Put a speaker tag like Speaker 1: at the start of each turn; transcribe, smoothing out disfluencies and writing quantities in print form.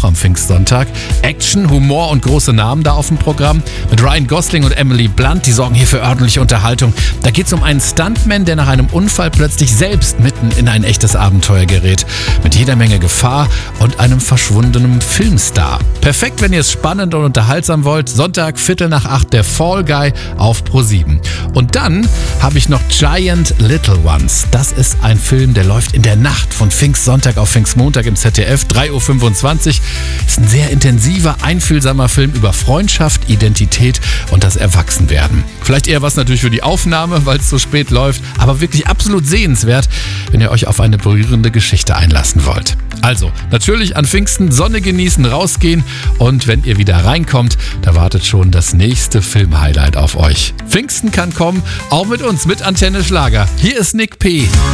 Speaker 1: am Pfingstsonntag. Action, Humor und große Namen da auf dem Programm. Mit Ryan Gosling und Emily Blunt, die sorgen hier für ordentliche Unterhaltung. Da geht es um einen Stuntman, der nach einem Unfall plötzlich selbst mitten in ein echtes Abenteuer gerät. Mit jeder Menge Gefahr und einem verschwundenen Filmstar. Perfekt, wenn ihr es spannend und unterhaltsam wollt. Sonntag, 7:45, der Fall Guy auf Pro7. Und dann habe ich noch Giant Little Ones. Das ist ein Film, der läuft in der Nacht von Pfingstsonntag auf Pfingstmontag im ZDF, 3:25 Uhr. Ist ein sehr intensiver, einfühlsamer Film über Freundschaft, Identität und das Erwachsenwerden. Vielleicht eher was natürlich für die Aufnahme, weil es so spät läuft, aber wirklich absolut sehenswert, wenn ihr euch auf eine berührende Geschichte einlassen wollt. Also, natürlich an Pfingsten Sonne genießen, rausgehen und wenn ihr wieder reinkommt, da wartet schon das nächste Filmhighlight auf euch. Pfingsten kann kommen, auch mit uns, mit Antenne Schlager. Hier ist Nick P.